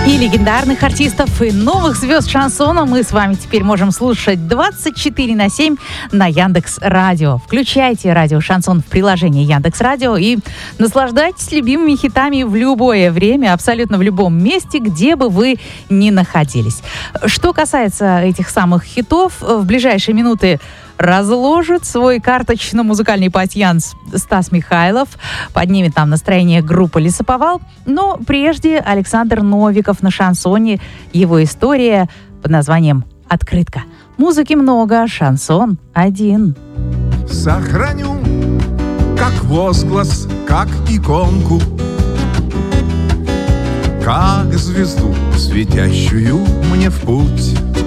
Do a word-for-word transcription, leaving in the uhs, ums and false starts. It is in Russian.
И легендарных артистов, и новых звезд шансона мы с вами теперь можем слушать двадцать четыре на семь на Яндекс.Радио. Включайте радио «Шансон» в приложении Яндекс.Радио и наслаждайтесь любимыми хитами в любое время, абсолютно в любом месте, где бы вы ни находились. Что касается этих самых хитов, в ближайшие минуты разложит свой карточно-музыкальный пасьянс Стас Михайлов, поднимет нам настроение группы «Лесоповал». Но прежде Александр Новиков на шансоне. Его история под названием «Открытка». Музыки много, шансон один. Сохраню, как возглас, как иконку, как звезду, светящую мне в путь.